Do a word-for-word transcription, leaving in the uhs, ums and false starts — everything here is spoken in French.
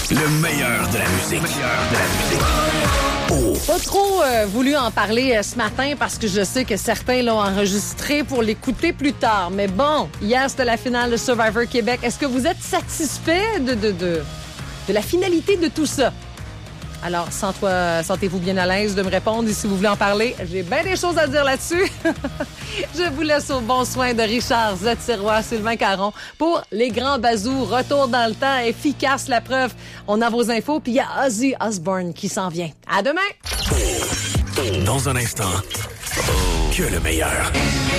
Le meilleur de la musique. Le meilleur de la musique. Pas trop euh, voulu en parler euh, ce matin parce que je sais que certains l'ont enregistré pour l'écouter plus tard. Mais bon, hier, c'était la finale de Survivor Québec. Est-ce que vous êtes satisfait de, de, de, de la finalité de tout ça? Alors, sans toi, sentez-vous bien à l'aise de me répondre et si vous voulez en parler, j'ai bien des choses à dire là-dessus. Je vous laisse au bon soin de Richard Zetirois, Sylvain Caron pour les grands bazous. Retour dans le temps, efficace la preuve. On a vos infos, puis il y a Ozzy Osbourne qui s'en vient. À demain! Dans un instant, que le meilleur.